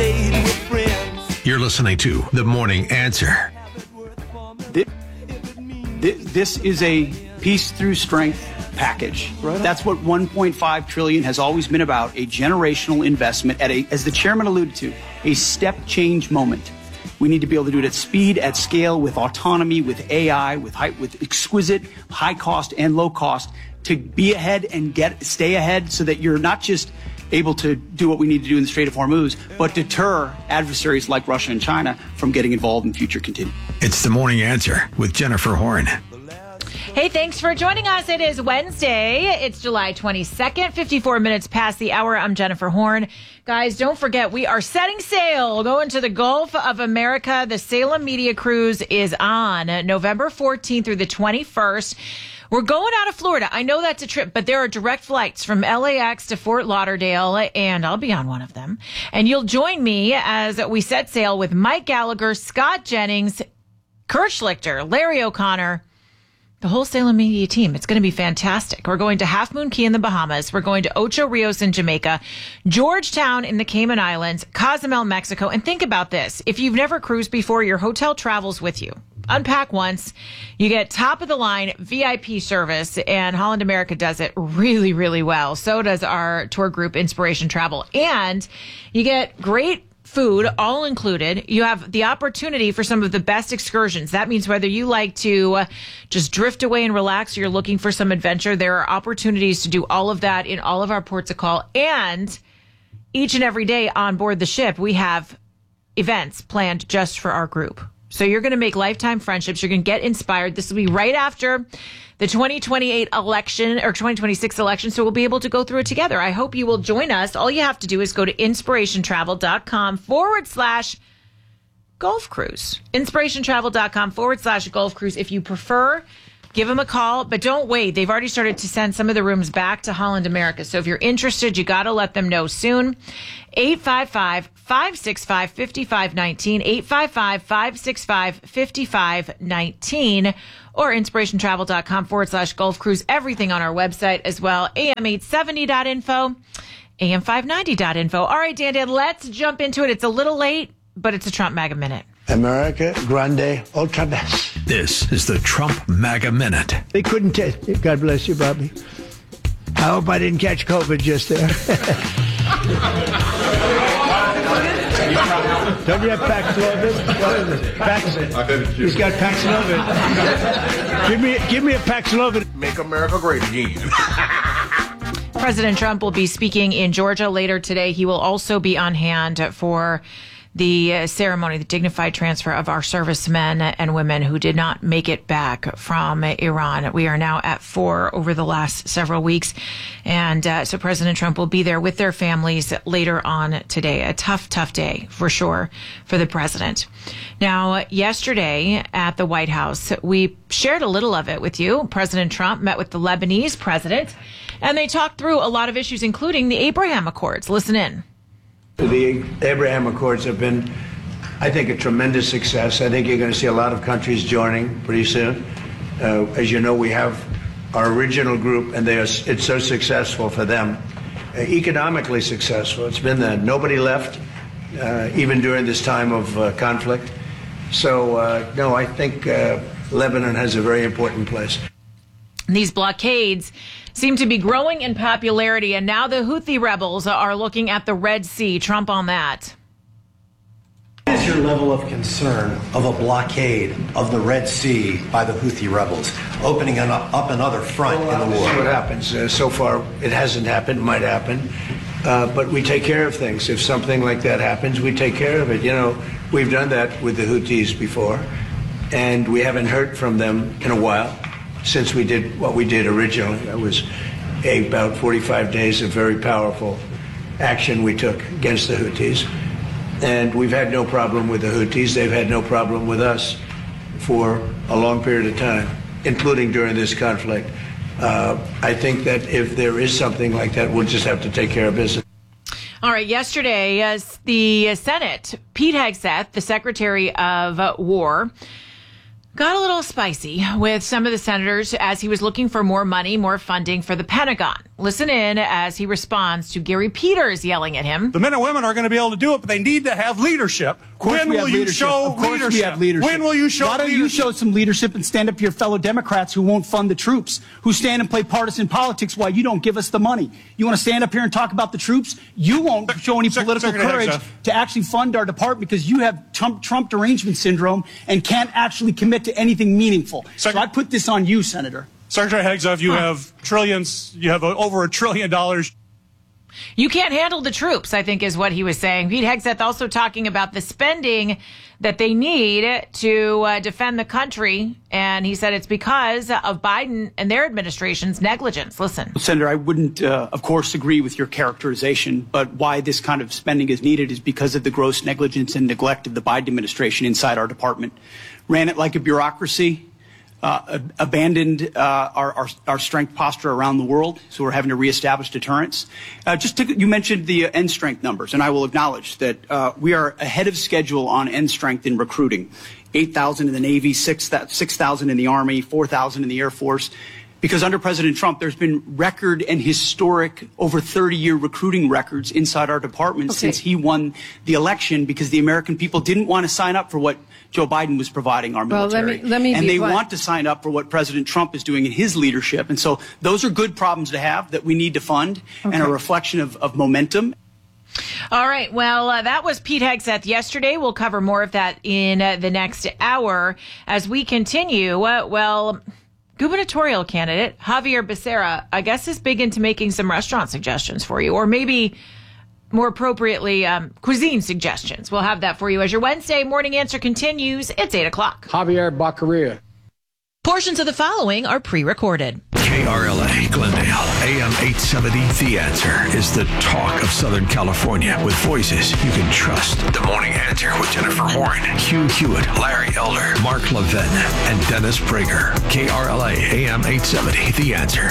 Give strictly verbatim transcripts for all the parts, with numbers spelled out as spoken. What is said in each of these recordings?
stayed with friends. You're listening to The Morning Answer. This, this is a peace through strength package. Right. That's what one point five trillion dollars has always been about, a generational investment at a, as the chairman alluded to, a step change moment. We need to be able to do it at speed, at scale, with autonomy, with A I, with high, with exquisite high cost and low cost, to be ahead and get stay ahead so that you're not just able to do what we need to do in the Strait of Hormuz, but deter adversaries like Russia and China from getting involved in future continuing. It's The Morning Answer with Jennifer Horn. Hey, thanks for joining us. It is Wednesday. It's July twenty-second, fifty-four minutes past the hour. I'm Jennifer Horn. Guys, don't forget, we are setting sail, going to the Gulf of America. The Salem Media Cruise is on November fourteenth through the twenty-first. We're going out of Florida. I know that's a trip, but there are direct flights from L A X to Fort Lauderdale, and I'll be on one of them. And you'll join me as we set sail with Mike Gallagher, Scott Jennings, Kurt Schlichter, Larry O'Connor, the whole Salem Media team. It's going to be fantastic. We're going to Half Moon Cay in the Bahamas. We're going to Ocho Rios in Jamaica, Georgetown in the Cayman Islands, Cozumel, Mexico. And think about this. If you've never cruised before, your hotel travels with you. Unpack once. You get top of the line V I P service, and Holland America does it really, really well. So does our tour group, Inspiration Travel. And you get great food, all included. You have the opportunity for some of the best excursions. That means whether you like to uh, just drift away and relax, or you're looking for some adventure, there are opportunities to do all of that in all of our ports of call. And each and every day on board the ship, we have events planned just for our group. So you're going to make lifetime friendships. You're going to get inspired. This will be right after the twenty twenty-eight election or twenty twenty-six election. So we'll be able to go through it together. I hope you will join us. All you have to do is go to inspirationtravel.com forward slash golf cruise. Inspirationtravel.com forward slash golf cruise. If you prefer, give them a call, but don't wait. They've already started to send some of the rooms back to Holland America. So if you're interested, you got to let them know soon. eight five five, five six five, five five one nine, eight five five, five six five, five five one nine, or inspirationtravel.com forward slash golf cruise. Everything on our website as well. A M eight seventy dot info, A M five ninety dot info. All right, Dan, Dan, let's jump into it. It's a little late, but it's a Trump MAGA Minute. America Grande Ultra Best. This is the Trump MAGA Minute. They couldn't test it. God bless you, Bobby. I hope I didn't catch COVID just there. Don't you have Paxlovid? What is it? Pax- He's got Paxlovid. give me, give me a Paxlovid. Make America great again. President Trump will be speaking in Georgia later today. He will also be on hand for the uh, ceremony, the dignified transfer of our servicemen and women who did not make it back from uh, Iran. We are now at four over the last several weeks. And uh, so President Trump will be there with their families later on today. A tough, tough day for sure for the president. Now, yesterday at the White House, we shared a little of it with you. President Trump met with the Lebanese president, and they talked through a lot of issues, including the Abraham Accords. Listen in. The Abraham Accords have been, I think, a tremendous success. I think you're going to see a lot of countries joining pretty soon. Uh, as you know, we have our original group, and they are, it's so successful for them. Uh, economically successful. It's been that nobody left, uh, even during this time of uh, conflict. So, uh, no, I think uh, Lebanon has a very important place. These blockades seem to be growing in popularity, and now the Houthi rebels are looking at the Red Sea. Trump on that. What is your level of concern of a blockade of the Red Sea by the Houthi rebels, opening an, up another front well, in the war? See what happens. Uh, so far, it hasn't happened. It might happen. Uh, but we take care of things. If something like that happens, we take care of it. You know, we've done that with the Houthis before, and we haven't heard from them in a while. Since we did what we did originally. That was a, about forty-five days of very powerful action we took against the Houthis. And we've had no problem with the Houthis. They've had no problem with us for a long period of time, including during this conflict. Uh, I think that if there is something like that, we'll just have to take care of business. All right. Yesterday, uh, the Senate, Pete Hegseth, the Secretary of War, got a little spicy with some of the senators as he was looking for more money, more funding for the Pentagon. Listen in as he responds to Gary Peters yelling at him. The men and women are going to be able to do it, but they need to have leadership. When will you show of course leadership? We have leadership? When will you show Why don't leadership? you show some leadership and stand up to your fellow Democrats who won't fund the troops, who stand and play partisan politics while you don't give us the money? You want to stand up here and talk about the troops? You won't show any Sec- political Secretary courage Hegseth. to actually fund our department because you have Trump, Trump derangement syndrome and can't actually commit to anything meaningful. Sec- so I put this on you, Senator. Secretary Hegseth, you Huh. have trillions, you have over a trillion dollars. You can't handle the troops, I think is what he was saying. Pete Hegseth also talking about the spending that they need to uh, defend the country. And he said it's because of Biden and their administration's negligence. Listen. Senator, I wouldn't, uh, of course, agree with your characterization, but why this kind of spending is needed is because of the gross negligence and neglect of the Biden administration inside our department. Ran it like a bureaucracy. Uh, abandoned uh, our, our, our strength posture around the world, so we're having to reestablish deterrence. Uh, just to, you mentioned the uh, end strength numbers, and I will acknowledge that uh, we are ahead of schedule on end strength in recruiting. eight thousand in the Navy, six thousand in the Army, four thousand in the Air Force. Because under President Trump, there's been record and historic over thirty-year recruiting records inside our department Okay. since he won the election because the American people didn't want to sign up for what Joe Biden was providing our Well, let military. me- let me and be they blunt. want to sign up for what President Trump is doing in his leadership. And so those are good problems to have that we need to fund and a reflection of, of momentum. All right. Well, uh, that was Pete Hegseth yesterday. We'll cover more of that in uh, the next hour as we continue. Uh, well, gubernatorial candidate Javier Becerra, I guess, is big into making some restaurant suggestions for you, or maybe more appropriately, um, cuisine suggestions. We'll have that for you as your Wednesday morning answer continues. It's eight o'clock. Javier Baccaria. Portions of the following are pre-recorded. K R L A Glendale, A M eight seventy. The Answer is the talk of Southern California with voices you can trust. The Morning Answer with Jennifer Horn, Hugh Hewitt, Larry Elder, Mark Levin, and Dennis Prager. K R L A A M eight seventy. The Answer.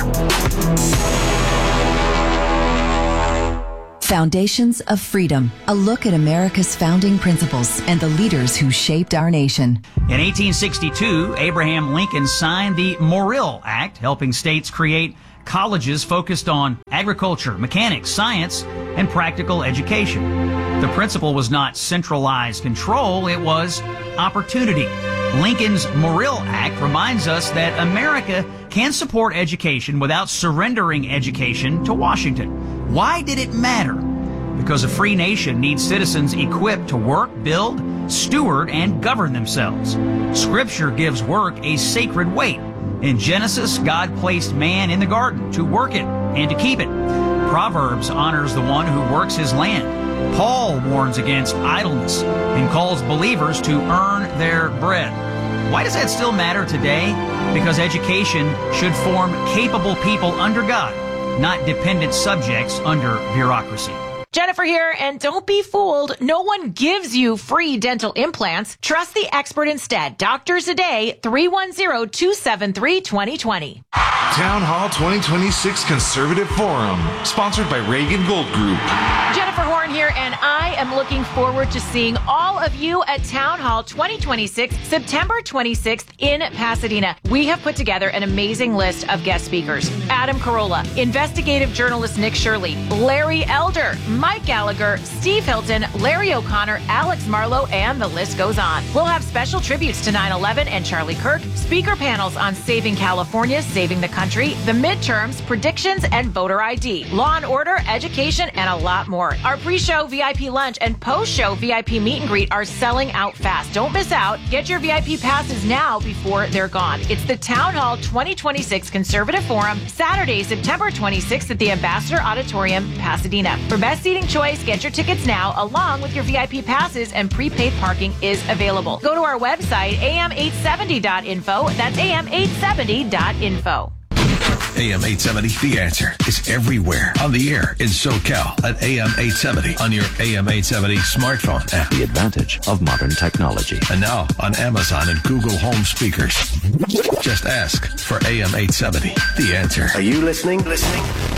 Foundations of Freedom, a look at America's founding principles and the leaders who shaped our nation. In eighteen sixty-two, Abraham Lincoln signed the Morrill Act, helping states create colleges focused on agriculture, mechanics, science, and practical education. The principle was not centralized control, it was opportunity. Lincoln's Morrill Act reminds us that America can support education without surrendering education to Washington. Why did it matter? Because a free nation needs citizens equipped to work, build, steward, and govern themselves. Scripture gives work a sacred weight. In Genesis, God placed man in the garden to work it and to keep it. Proverbs honors the one who works his land. Paul warns against idleness and calls believers to earn their bread. Why does that still matter today? Because education should form capable people under God, not dependent subjects under bureaucracy. Jennifer here, and don't be fooled. No one gives you free dental implants. Trust the expert instead. Doctors a Day, three one zero, two seven three, two zero two zero. Town Hall twenty twenty-six Conservative Forum, sponsored by Reagan Gold Group. Jennifer Horn here, and I am looking forward to seeing all of you at Town Hall twenty twenty-six, September twenty-sixth in Pasadena. We have put together an amazing list of guest speakers. Adam Carolla, investigative journalist Nick Shirley, Larry Elder, Mike Gallagher, Steve Hilton, Larry O'Connor, Alex Marlowe, and the list goes on. We'll have special tributes to nine eleven and Charlie Kirk, speaker panels on saving California, saving the country, the midterms, predictions, and voter I D, law and order, education, and a lot more. Our pre-show V I P lunch and post-show V I P meet and greet are selling out fast. Don't miss out. Get your V I P passes now before they're gone. It's the Town Hall twenty twenty-six Conservative Forum, Saturday, September twenty-sixth at the Ambassador Auditorium, Pasadena. For best seating choice, get your tickets now along with your V I P passes, and prepaid parking is available. Go to our website, A M eight seventy dot info. That's A M eight seventy dot info. A M eight seventy, The Answer is everywhere on the air in SoCal at A M eight seventy on your A M eight seventy smartphone app. The advantage of modern technology. And now on Amazon and Google Home speakers. Just ask for A M eight seventy, The Answer. Are you listening? Listening?